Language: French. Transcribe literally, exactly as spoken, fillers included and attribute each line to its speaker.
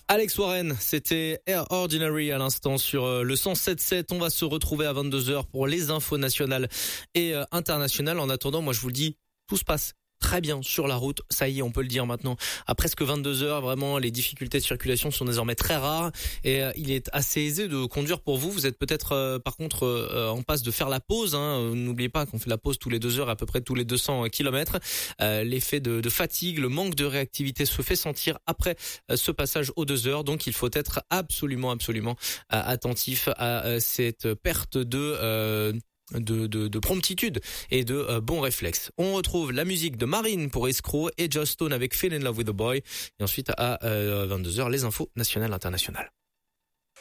Speaker 1: Alex Warren, c'était Air Ordinary à l'instant sur euh, le cent sept sept. On va se retrouver à vingt-deux heures pour les infos nationales et euh, internationales. En attendant, moi je vous le dis, tout se passe très bien sur la route. Ça y est, on peut le dire maintenant. À presque vingt-deux heures, vraiment, les difficultés de circulation sont désormais très rares et euh, il est assez aisé de conduire pour vous. Vous êtes peut-être, euh, par contre, euh, en passe de faire la pause. Hein. N'oubliez pas qu'on fait la pause tous les deux heures, à peu près tous les deux cents kilomètres. Euh, l'effet de, de fatigue, le manque de réactivité se fait sentir après euh, ce passage aux deux heures. Donc, il faut être absolument, absolument euh, attentif à euh, cette perte de... Euh, De, de, de promptitude et de euh, bons réflexes. On retrouve la musique de Marine pour Escroc et Joss Stone avec Fell in Love with a Boy. Et ensuite à euh, vingt-deux heures, les infos nationales internationales.